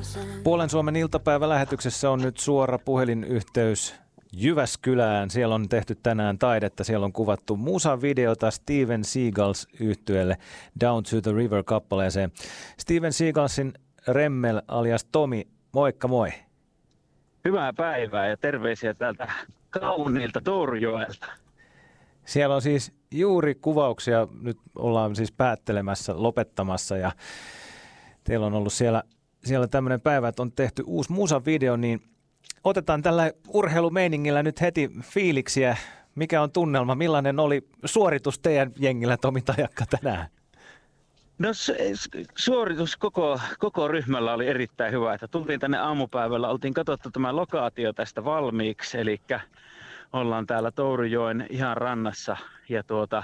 Puolen Suomen iltapäivälähetyksessä on nyt suora puhelinyhteys Jyväskylään. Siellä on tehty tänään taidetta. Siellä on kuvattu musavideota Steven Seagals -yhtyeelle Down to the River-kappaleeseen. Steven Seagalsin Remmel alias Tomi, moikka moi. Hyvää päivää ja terveisiä täältä kauniilta Tourjoelta. Siellä on siis juuri kuvauksia, nyt ollaan siis päättelemässä, lopettamassa ja teillä on ollut siellä tämmöinen päivä, että on tehty uusi musavideo, niin otetaan tällä urheilumeiningillä nyt heti fiiliksiä. Mikä on tunnelma? Millainen oli suoritus teidän jengillä, Tomi Tajakka, tänään? No suoritus koko ryhmällä oli erittäin hyvä. Että tultiin tänne aamupäivällä, oltiin katsottu tämä lokaatio tästä valmiiksi, eli ollaan täällä Tourjoen ihan rannassa ja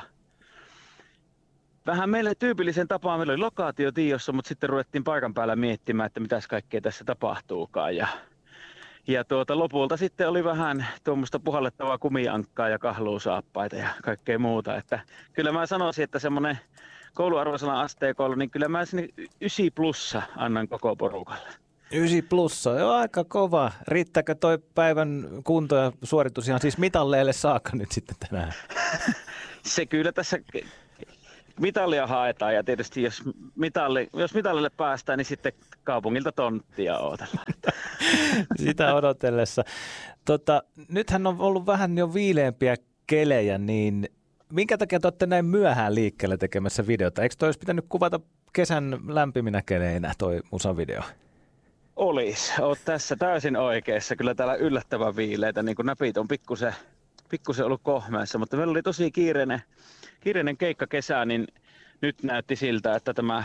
vähän meille tyypillisen tapaan meillä oli lokaatio tiedossa, mutta sitten ruvettiin paikan päällä miettimään, että mitäs kaikkea tässä tapahtuukaan. Ja lopulta sitten oli vähän tuommoista puhallettavaa kumiankkaa ja kahluusaappaita ja kaikkea muuta. Että kyllä mä sanoisin, että semmoinen kouluarvosana asteikolla, niin kyllä mä sinne 9+ annan koko porukalle. 9+, joo, aika kova. Riittääkö toi päivän kunto ja suoritus ihan siis mitalleille saakka nyt sitten tänään? Se kyllä tässä mitalia haetaan ja tietysti jos mitallille päästään, niin sitten kaupungilta tonttia odotellaan. Sitä odotellessa. Nythän on ollut vähän jo viileämpiä kelejä, niin minkä takia te olette näin myöhään liikkeelle tekemässä videota? Eikö toi olisi pitänyt kuvata kesän lämpiminä keleinä toi musavideo? Oot tässä täysin oikeassa. Kyllä täällä yllättävän viileitä, niin kuin näpit on pikkusen ollut kohmeessa, mutta meillä oli tosi kiireinen keikka kesää, niin nyt näytti siltä, että tämä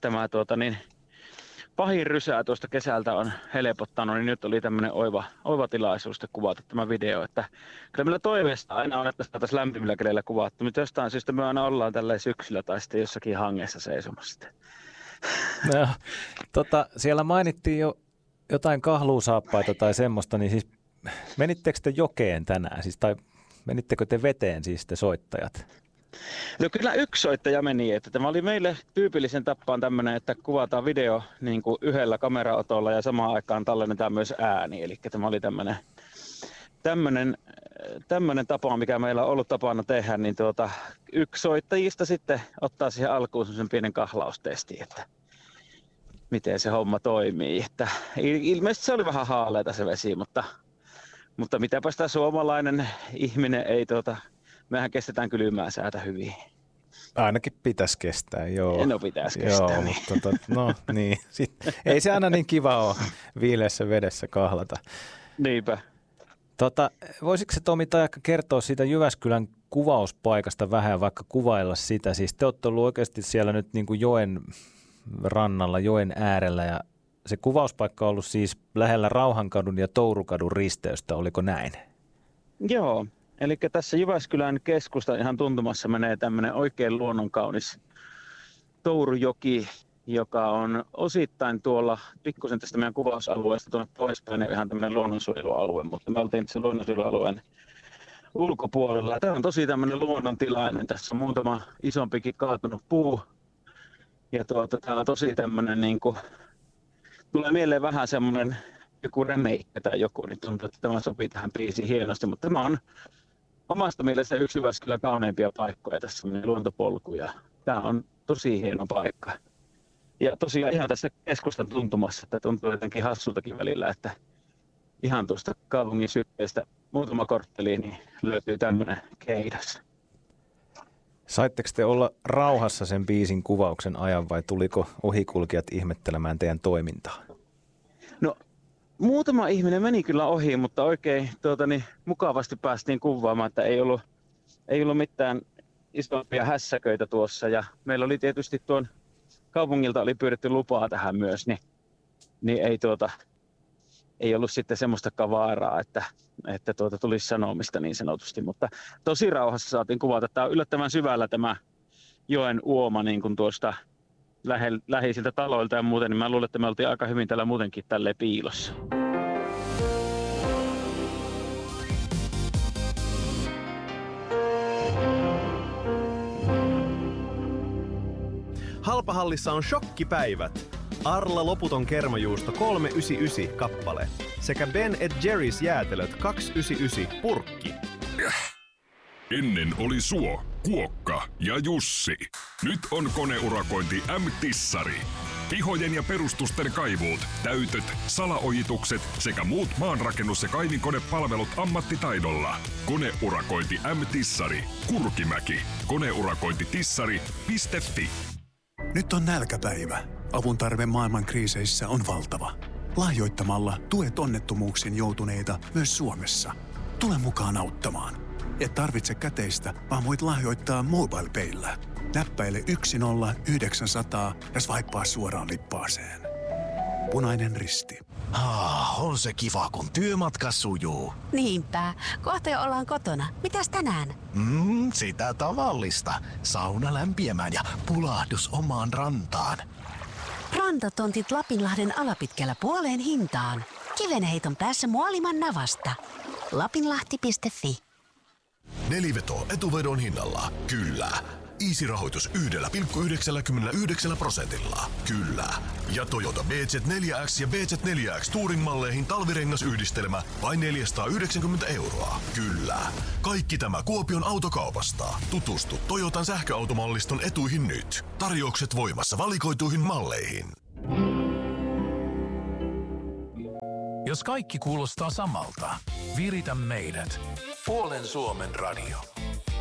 pahin rysää tuosta kesältä on helpottanut, niin nyt oli tämmöinen oiva tilaisuus kuvata tämä video. Että kyllä meillä toiveesta aina on, että saataisiin lämpimillä keleillä kuvattu, mutta jostain syystä me aina ollaan tällä syksyllä tai sitten jossakin hangessa seisomassa. No, siellä mainittiin jo jotain kahluusaappaita tai semmoista, niin siis menittekö te jokeen tänään, siis, tai menittekö te veteen siis te soittajat? No kyllä yksi soittaja meni, että tämä oli meille tyypillisen tapaan tämmöinen, että kuvataan video niin kuin yhdellä kameraotolla ja samaan aikaan tallennetaan myös ääni, eli tämä oli tämmöinen tapa, mikä meillä on ollut tapana tehdä, niin yksi soittajista sitten ottaa siihen alkuun semmoisen pienen kahlaustestin, että miten se homma toimii. Että ilmeisesti se oli vähän haaleita se vesi, mutta mitäpä sitä suomalainen ihminen ei mehän kestetään kylmää säätä hyvin. Ainakin pitäisi kestää, joo. No pitäisi kestää, joo, niin. Mutta no niin. Ei se aina niin kiva ole viileässä vedessä kahlata. Niinpä. Voisitko se Tomi Tajakka kertoa siitä Jyväskylän kuvauspaikasta vähän, vaikka kuvailla sitä? Siis te olette ollut oikeasti siellä nyt niin kuin joen rannalla, joen äärellä ja se kuvauspaikka on ollut siis lähellä Rauhankadun ja Tourukadun risteystä, oliko näin? Joo. Eli tässä Jyväskylän keskustan ihan tuntumassa menee tämmöinen oikein luonnonkaunis Tourujoki, joka on osittain tuolla pikkusen tästä meidän kuvausalueesta tuonne poispäin ihan tämmöinen luonnonsuojelualue, mutta me oltiin se luonnonsuojelualueen ulkopuolella. Tämä on tosi tämmöinen luonnontilainen. Tässä on muutama isompikin kaatunut puu ja tämä on tosi tämmöinen, niin kuin, tulee mieleen vähän semmoinen joku remake tai joku, niin tuntuu, että tämä sopii tähän biisiin hienosti, mutta tämä on omasta mielestä yksi Jyväskylän kauneimpia paikkoja, tässä on luontopolku ja tämä on tosi hieno paikka. Ja tosiaan ihan tässä keskustan tuntumassa, että tuntuu jotenkin hassultakin välillä, että ihan tuosta kaupungin sykkeestä muutama kortteli niin löytyy tämmöinen keidas. Saitteko te olla rauhassa sen biisin kuvauksen ajan vai tuliko ohikulkijat ihmettelemään teidän toimintaa? No muutama ihminen meni kyllä ohi, mutta oikein mukavasti päästiin kuvaamaan, että ei ollut mitään isompia hässäköitä tuossa. Ja meillä oli tietysti tuon kaupungilta oli pyydetty lupaa tähän myös, niin ei ollut sitten semmoista kavaaraa, että tulisi sanomista niin sanotusti. Mutta tosi rauhassa saatiin kuvata. Tämä on yllättävän syvällä tämä joen uoma niin kuin tuosta läheisiltä taloilta ja muuten, niin mä luulen, että me oltiin aika hyvin täällä muutenkin tälleen piilossa. Halpahallissa on shokkipäivät. Arla loputon kermajuusto 3,99 kappale sekä Ben & Jerry's jäätelöt 2,99 purkki. Ennen oli Suo, Kuokka ja Jussi. Nyt on koneurakointi M-Tissari. Pihojen ja perustusten kaivuut, täytöt, salaojitukset sekä muut maanrakennus- ja kaivinkonepalvelut ammattitaidolla. Koneurakointi M-Tissari. Kurkimäki. Koneurakointitissari.fi. Nyt on nälkäpäivä. Avun tarve maailman kriiseissä on valtava. Lahjoittamalla tuet onnettomuuksiin joutuneita myös Suomessa. Tule mukaan auttamaan. Et tarvitse käteistä, vaan voit lahjoittaa MobilePayllä. Näppäile 10900 ja swipea suoraan lippaaseen. Punainen Risti. On se kiva, kun työmatka sujuu. Niinpä. Kohta jo ollaan kotona. Mitäs tänään? Sitä tavallista. Sauna lämpiämään ja pulahdus omaan rantaan. Rantatontit Lapinlahden alapitkällä puoleen hintaan. Kivenheiton päässä Muoliman navasta. Lapinlahti.fi. Neliveto etuvedon hinnalla. Kyllä. Easy-rahoitus 1,99%. Kyllä. Ja Toyota BZ4X ja BZ4X Touring-malleihin talvirengasyhdistelmä vain 490 €. Kyllä. Kaikki tämä Kuopion autokaupasta. Tutustu Toyotan sähköautomalliston etuihin nyt. Tarjoukset voimassa valikoituihin malleihin. Jos kaikki kuulostaa samalta, viritä meidät. Puolen Suomen radio.